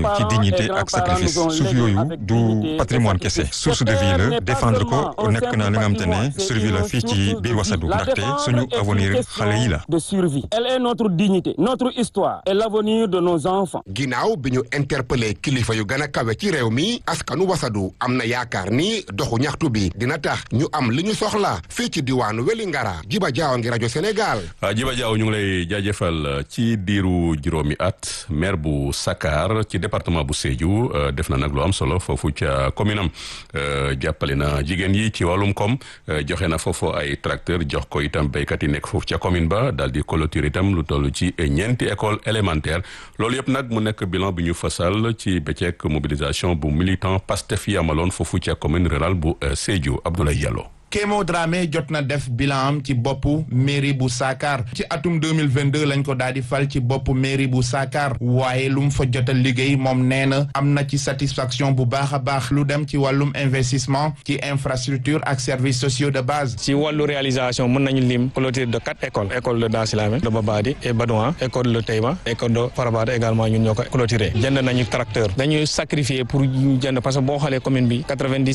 ci dignité ak sacrifice suuf yooyu du patrimoine kese source de vie la défendre ko nekk na li nga xamante ne survie la fii ci biir Wassadou ndaxte suñu avenir xale yi la. de survie. Elle est notre dignité, notre histoire et l'avenir de nos enfants. ginnaaw bi ñu interpellé kilifa yu gën a kawe ci réew mi askanu Wassadou am na yaakaar ni doxu ñaxtu bi dina tax ñu am li ñu soxla fii ci diwaanu Wélingara. Djiba Diaw ngi rajo Sénégal. Djiba Diaw ñu ngi lay jaajëfal ci diiru juróomi at maire bu Sakar ci département bu Sédhiou def na nag lu am solo foofu ca commune am jàppale na jigéen yi ci wàllum koom joxe na foofu ay tracteur jox ko itam béykat yi nekk foofu ca commune ba daal di clôture itam lu toll ci ñeenti école élémentaire loolu yëpp nag mu nekk bilan bi ñu fasal ci bëccëg mobilisation bu militant Pastef yi amaloon foofu ca commune rurale bu Sédhiou. Abdoulaye Diallo. Kémo Dramé jot na def bilan am ci boppu mairie bu Sakar ci atum 2022 lañ ko daal di fal ci boppu mairie bu Sakar waaye lu mu fa jot a liggéey moom nee na am na ci satisfaction bu baax a baax lu dem ci wàllum investissement ci infrastructure ak services sociaux de base. ci wàllu réalisation mën nañu lim clôture de 4 écoles école de Dansilame de Babadi et Badouan école de Taïba école de Farabada également ñun ñoo ko clôturé jënd nañu tracteur dañuy sacrifier pour ñu jënd parce que boo xoolee commune bi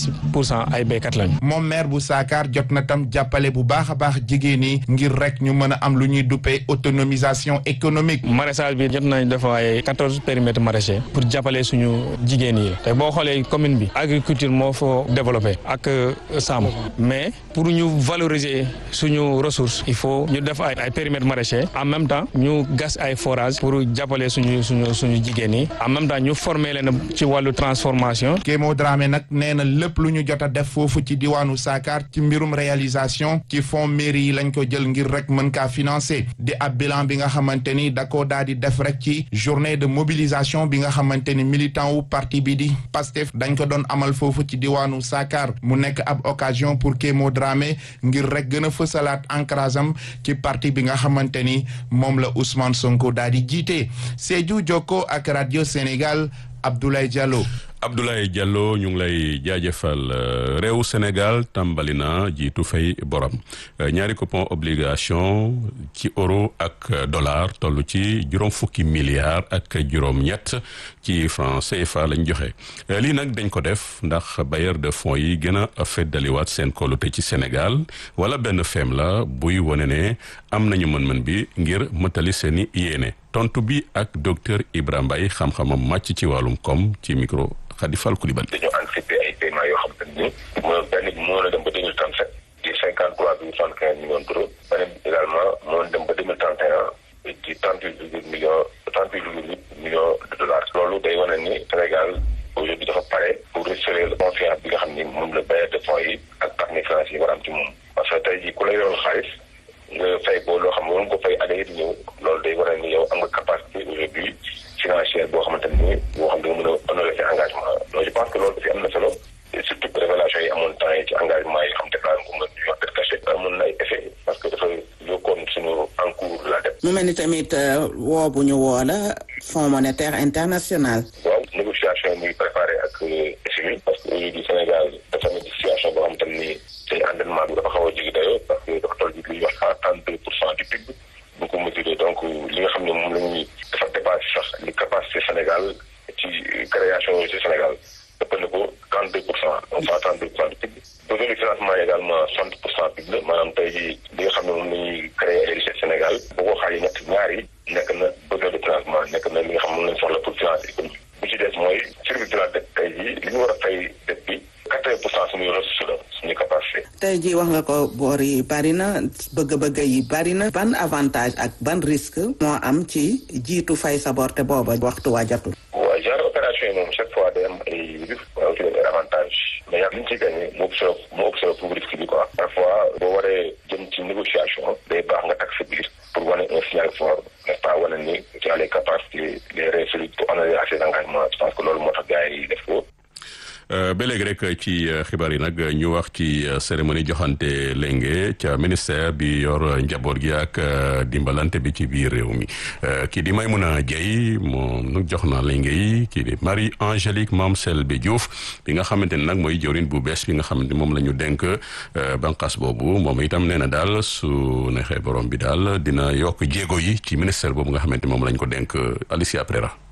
90% ay béykat lañu. moom maire bu Sakar jot na tam jàppale bu baax a baax jigéen yi ngir rek ñu mën a am lu ñuy duppee autonomisation économique. maraîchage bi jot nañ def ay 14 périmètres maraîchers pour jàppale suñu jigéen yi te boo xoolee commune bi agriculture moo fa développé ak sàmm mais pour ñu valoriser suñu ressource il faut ñu def ay périmètres maraîchers en même temps ñu gas ay forages pour jàppale suñu jigéen yi en même temps ñu former leen ci wàllu transformation. Kémo Dramé nag nee na lépp lu ñu jot a def foofu ci diwaanu Sakar ci mbirum réalisation ci fonds mairie yi lañ ko jël ngir rek mën kaa financer di ab bilan bi nga xamante ni da koo daal di def rek ci journée de mobilisation bi nga xamante ni militant wu parti bi di Pastef dañ ko doon amal foofu ci diwaanu Sakar mu nekk ab occasion pour Kémo Dramé ngir rek gën a fësalaat ancrage am ci parti bi nga xamante ni moom la Ousmane Sonko daal di jiite Sédhiou Jokko ak radio Sénégal Abdoulaye Diallo. Abdoulaye Diallo ñu ngi lay jaajëfal réew Sénégal tàmbali na jiitu fay borom ñaari coupon obligation ci euro ak dollar toll ci juróom fukki milliards ak juróom-ñett ci franc CFA lañ joxe lii nag dañ ko def ndax bailleur de fonds yi gën a feddaliwaat seen kóolute ci Sénégal wala benn feem la buy wane ne am nañu mën-mën bi ngir mëtali seeni yéene tontu bi ak docteur Ibrahima Mbaye xam-xamam màcc ci wàllum koom ci micro. Khady Fall Coulibaly. dañoo anticiper ay paiements yoo xam te ni benn bi moo na dem ba 2037 di 53,75 millions d'euros beneen bi également moo na dem ba 2031 ci 38,8 millions de dollars. loolu day wane ni Sénégal aujourd'hui dafa pare pour restaurer la confiance bi nga xam ni moom la bailleur de fonds yi ak partenaires financiers yi war a am ci moom. parce que tey jii ku la yoroon xaalis nga fay ko loo xam ne waroon ko fay année yi di ñëw loolu day wane ni yow am nga capacité aujourd'hui financière boo xamante ni boo xam ne mën a honorer ses engagements donc je pense que loolu dafa am na solo surtout révélation yi amoon temps yi ci engagement yi xam te daal ko mën ñu wax def caché amoon na ay effet parce que dafa yokkoon suñu encours de la dette. mu mel ni tamit woo bu ñu woo la Fonds monétaire international. waaw négociation yi muy préparé ak FMI parce que aujourd'hui Sénégal dafa nekk situation boo xamante ni tey endettement bi dafa xaw a jigi dayoo parce que dafa toll bi lu ñuy wax 32% du PIB bu ko mesuré donc li nga xam ne moom la ñuy dafa dépassé sax li capacité Sénégal ci création ci Sénégal ëpp na ko 32%, donc 132% du PIB. besoin de financement également 60% PIB la maanaam tey jii li nga xam ne moom la ñuy créer ay richesse Sénégal boo ko xaajee ñaar yi nekk na besoin de financement nekk na li nga xam ne moom lañ soxla pour financer économie bu ci des mooy service de la dette tey jii li ñu war a fay dette bi 80% suñuy ressource la suñuy capacité. tey jii wax nga ko boor yi bari na bëgg-bëgg yi bari na ban avantage ak ban risque moo am ci jiitu fay sa bor te booba waxtu waa jotul. waaw genre opération yi moom chaque fois day am ay risque waaye aussi ay avantage mais yaa li ñu ciy gagné moo ëpp solo pour risque bi quoi. parfois boo waree jëm ci négociation day baax nga tag sa biir pour wane un signal fort n'est-ce pas wane ni tu as les capacités les reins pour honorer à ses engagements je pense que loolu moo tax gars yi def ko. ba léegi rek ci xibaar yi nag ñu wax ci cérémonie joxante lenge ca ministère bi yor njaboot gi ak dimbalante bi ci biir réew mi kii di Maymouna Dieye moom nag jox na lenge yi kii di Marie Angélique Mame Selbé Diouf bi nga xamante ne nag mooy jawriñ bu bees bi nga xamante moom la ñu dénk banqaas boobu moom itam nee na daal su neexee borom bi daal dina yokk jéego yi ci ministère boobu nga xamante moom lañ ko dénk Alicia Prera.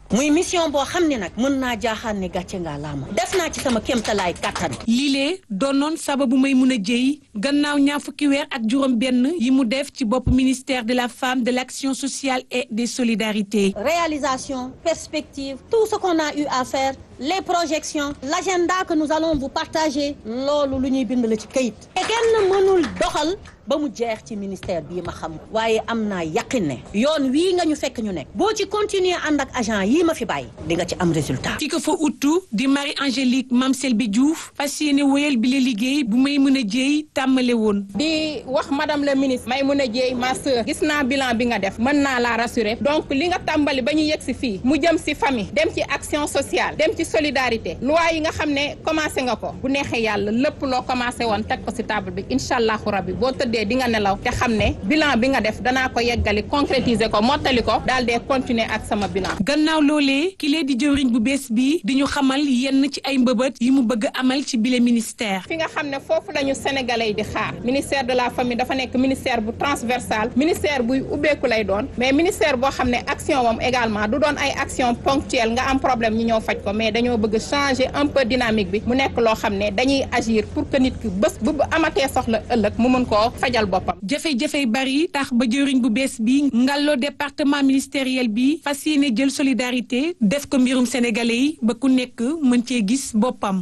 muy mission boo xam ne nag mën naa jaaxaan ne gàcce ngaa laama def naa ci sama kéemtalaay kàttan. lii doonoon sababu Maïmouna Dièye gannaaw ñaar fukki weer ak juróom-benn yi mu def ci bopp ministère de la femme de l'action sociale et des solidarités. Réalisation, perspective, tout ce qu'on a eu à faire, les projections, l'agenda que nous allons vous partager loolu lu ñuy bind la ci kayit. te kenn mënul doxal ba mu jeex ci ministère bii ma xam waaye am naa yaqin ne yoon wii nga ñu fekk ñu nekk boo ci continuer ànd ak agent yii ma fi bàyyi di nga ci am résultat. ki ko fa uttu di Marie-Angélique Mame Selbe Diouf fas yéene wéyal bi la liggéey bu Maïmouna Dièye tàmmale woon. di wax madame la ministre Maïmouna Dièye ma sœur gis naa bilan bi nga def mën naa laa rassurer donc li nga tàmbali ba ñu yegg si fii mu jëm si famille dem ci action sociale dem ci solidarité loi yi nga xam ne commencé nga ko bu neexee yàlla lépp loo commencé woon teg ko si table bi incha allahu rabbi boo tëddee di nga nelaw te xam ne bilan bi nga def danaa ko yeggali concrétiser ko mottali ko daal dee continuer ak sama bilan. gannaaw loolee ki lee di jëwriñ bu bees bi di ñu xamal yenn ci ay mbëbët yi mu bëgg amal ci bile ministère. fi nga xam ne foofu la ñu sénégalais yi di xaar ministère de la famille dafa nekk ministère bu transversal ministère buy ubbeeku lay doon mais ministère boo xam ne action moom également du doon ay action ponctuelle nga am problème ñu ñëw faj ko mais dañoo bëgg changer un peu dynamique bi mu nekk loo xam ne dañuy agir pour que nit ki bés bu amatee soxla ëllëg mu mën koo fajal boppam. jafe-jafe bari tax ba jëwriñ bu bees bi ngalloo département ministériel bi fas yéene jël solidarité def ko mbirum sénégalais yi ba ku nekk mën cee gis boppam.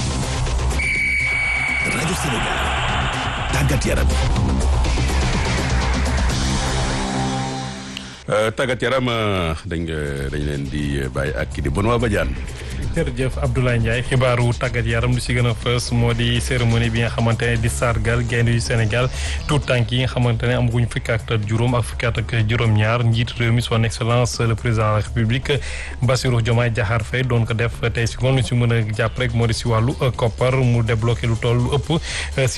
rajo Sénégal tàggat yaram. tàggat yaram dañ leen di bàyyi ak kii di Benoît Badiane. jërëjëf Abdoulaye Ndiaye xibaaru tàggat yaram lu si gën a fës moo di cérémonie bi nga xamante ne di sargal gaynde yu Sénégal tout tànk yi nga xamante ne amaguñ fukki at ak juróom ak fukki at ak juróom-ñaar njiit réew mi son excellence le président de la république Bassirou Diomaye Diakhar Faye doon ko def tey si ngoon lu si mën a jàpp rek moo di si wàllu koppar mu débloqué lu toll lu ëpp si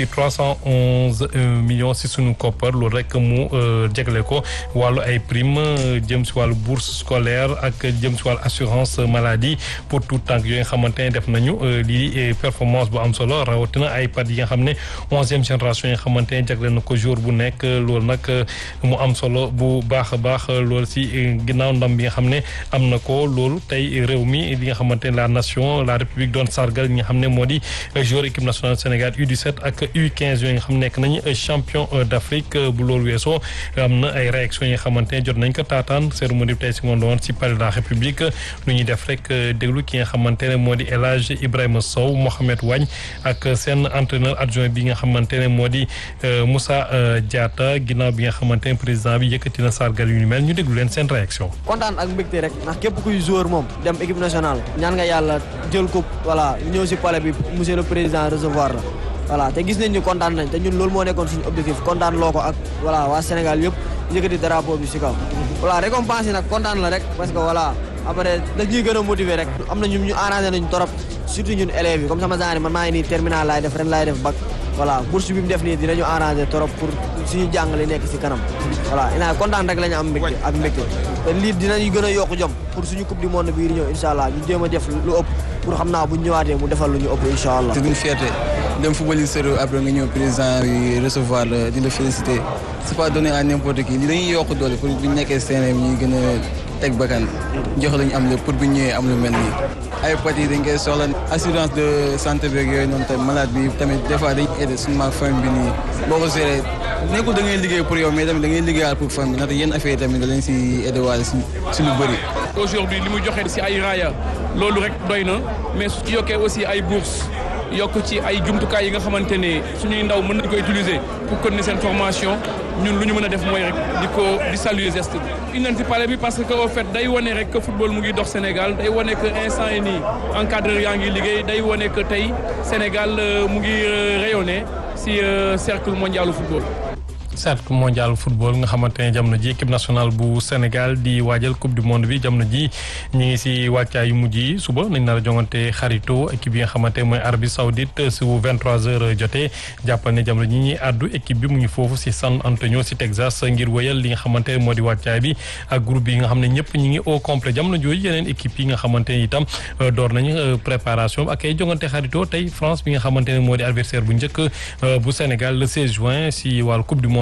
311 millions si suñu koppar loolu rek mu jégle ko wàllu ay prime jëm si wàllu bourse scolaire ak jëm si wàllu assurance maladie pour tout tànk yooyu nga xamante ne def nañu lii performance bu am solo rawatina ay pad yi nga xam ne 11e génération yi nga xamante ne jagle na ko jour bu nekk loolu nag mu am solo bu baax a baax loolu si ginnaaw ndam bi nga xam ne am na ko loolu tey réew mi li nga xamante ne la nation la république doon sargal ñi nga xam ne moo di joueur équipe nationale Sénégal U17 ak U15 yooyu nga xam nekk nañu champion d'Afrique bu loolu weesoo am na ay réactions yi nga xamante ne jot nañ ko taataan cérémonie bi tey si ngoon woon si palais de la république lu ñuy def rek déglu ki nga xamante ne moo di El Hadj Ibrahima Sow Mohamed Wagne ak seen entraîneur adjoint bi nga xamante ne moo di Moussa Diatta ginnaaw bi nga xamante ne président bi yëkkati na sargal yu ni mel ñu déglu leen seen réaction. kontaan ak mbégte rek ndax képp kuy joueur moom dem équipe nationale ñaan nga yàlla jël ko voilà ñëw si palais bi monsieur le président recevoir la voilà te gis nañ ni kontaan nañ te ñun loolu moo nekkoon suñu objectif kontaan loo ko ak voilà waa Sénégal yëpp yëkkati drapeau bi si kaw voilà récompense yi nag kontaan la rek parce que voilà après dañuy gën a motiver rek am na ñu arrangé nañu torop surtout ñun élèves yi comme sama genre man maa ngi nii terminal laay def ren laay def bac voilà bourse bi mu def nii dinañu arrangé torop pour suñu jàngale nekk si kanam voilà ina kontaan rek la ñu am mbégte ak mbégte te lii dinañu gën a yokk jom pour suñu coupe du monde bii di ñëw incha allah ñu jéem a def lu ëpp pour xam naa bu ñu ñëwaatee mu defal lu ñu ëpp incha allah. c'est une fierté dem footballiste après nga ñëw président yi recevoir la di la féliciter c'est pas donné à n'importe qui li dañuy yokk doole pour bu ñu nekkee terrain bi ñuy gën a teg bakkan jox lañu am lépp pour bu ñëwee am lu mel nii ay pat yi dañ koy soxla assurance de santé beeg yooyu noonu tamit malade bi tamit des fois dañuy aider suñu maag famille bi nii boo ko géré nekkul da ngay liggéey pour yow mais tamit da ngay liggéeyal pour famille bi ndaxte yenn affaire yi tamit da leen si aider waale si lu bëri. aujourd'hui li muy joxe si ay raaya loolu rek doy na mais su ci yokkee aussi ay bourse yokk ci ay jumtukaay yi nga xamante ne suñuy ndaw mën nañu ko utiliser pour continuer seen formation ñun lu ñu mën a def mooy rek di saluer geste bi. indi ci palais bi parce que au fait day wane rek que football mu ngi dox Sénégal day wane que instant yi nii encadreur yaa ngi liggéey day wane que tey Sénégal mu ngi rayonner ci cercle mondial football. cercle mondial football nga xamante ne jamono ji équipe nationale bu Sénégal di waajal coupe du monde bi jamono ji ñu ngi si wàccaay yu mujj yi suba nañ nar a jongante xarito équipe yi nga xamante mooy Arabie Saoudite su 23h jotee jàppal ne jamono ji ñuy àddu équipe bi mu ngi foofu si San Antonio si Texas ngir wéyal li nga xamante ne moo di wàccaay bi ak groupe yi nga xam ne ñëpp ñi ngi au complet jamono jooju yeneen équipe yi nga xamante ne itam door nañu préparation ak ay jongante xarito tey France bi nga xamante ne moo di adversaire bu njëkk bu Sénégal le 16 juin si wàllu coupe du monde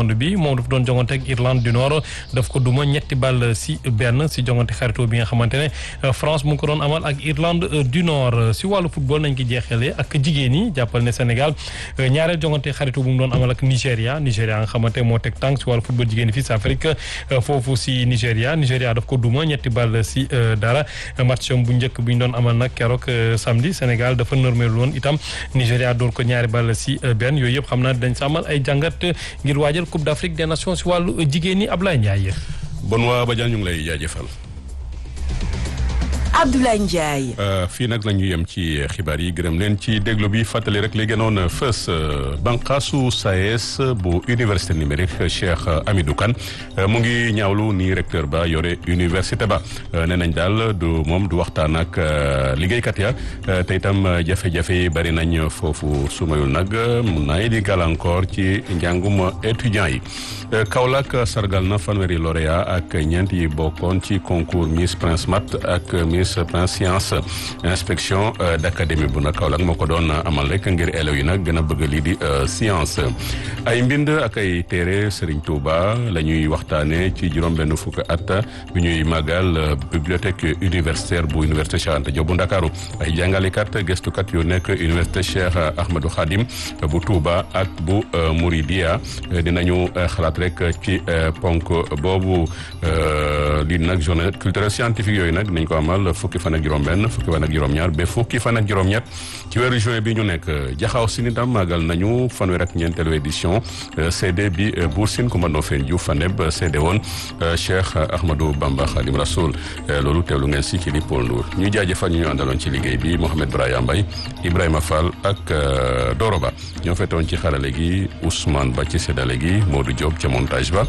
monde bi moom dafa doon jongante ak Irlande du Nord daf ko duma 3-1 si jongante xaritoo bi nga xamante ne France mu ngi ko doon amal ak Irlande du Nord si wàllu football nañ ki jeexalee ak jigéen ñi jàppal ne Sénégal ñaareel jongante xaritoo bu mu doon amal ak Nigéria nga xamante moo teg tànk si wàllu football jigéen ñi fii si Afrique foofu si Nigéria daf ko duma 3-0 match bu njëkk bu ñu doon amal nag keroog samedi Sénégal dafa nërmeelu woon itam Nigéria door ko 2-1 yooyu yëpp xam naa dañ sa amal ay jàngat ngir waajal Coupe d'Afrique des Nations si wàllu jigéen ñi Ablaye Ndiaye. Benoît Badiane ñu ngi lay jaajëfal. Abdoulaye Ndiaye. fii nag la ñu yem ci xibaar yi gërëm leen ci déglu bi fàttali rek li gënoon fës banqaasu SAES bu université numérique Cheikh Hamidou Kane mu ngi ñaawlu ni recteur ba yore université ba nee nañ daal du waxtaan ak liggéeykat ya te itam jafe-jafe yi bari nañ foofu su mayul nag mun naa di gàllankoor ci njàngum étudiants yi. Kaolack sargal na fanweeri lauréat ak ñeent yi bokkoon ci concours Miss Prince Mat ak Miss Prince Science inspection d'académie bu na Kaolack moo ko doon amal rek ngir élèves yi nag gën a bëgg lii di science. ay mbind ak ay téere Serigne Touba la ñuy waxtaane ci juróom-benn fukk at bi ñuy màggal bibliothèque universitaire bu université Cheikh Anta Diop bu Ndakaaru ay jàngalekat gëstukat yu nekk université Cheikh Ahmadou Khadim bu Touba ak bu Mouridia dinañu xalaat rek ci ponk boobu lii nag journée culturelle scientifique yooyu nag nañ ko amal fukki fan ak juróom-benn fukki fan ak juróom-ñaar ba fukki fan ak juróom-ñett ci weeru juin bi ñu nekk jaxaw si nitam màggal nañu fanweer ak ñeenteelu édition CD bi Buur Sine Coumba Ndoffène Diouf Faneb CD woon Cheikh Ahmadou Bamba Khadim Rasoul loolu teewlu ngeen si ci li Paul Ndour ñu jaajëfal ñu àndaloon ci liggéey bi Mohamed Braya Mbaye Ibrahima Fall ak Doroba ñoo fetoon ci xarale gi Ousmane Ba ci séddale gi Modou Diop ca montage ba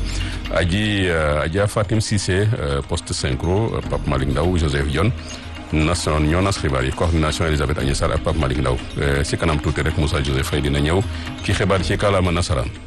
Adja Fatim Cissé poste synchro Pape Malick Ndaw Joseph Dione ñoo nas xibaar yi coordination Elisabeth Agnès Sarr ak Pape Malick Ndaw si kanam tuuti rek Moussa Joseph Faye dina ñëw ci xibaar ci kàllaama nasaraan